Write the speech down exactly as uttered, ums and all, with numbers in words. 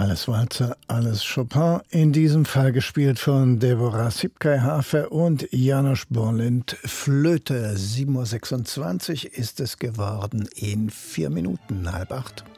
Alles Walzer, alles Chopin, in diesem Fall gespielt von Deborah Sipkay-Hafer und János Borlind Flöte. sieben Uhr sechsundzwanzig ist es geworden, in vier Minuten, halb acht.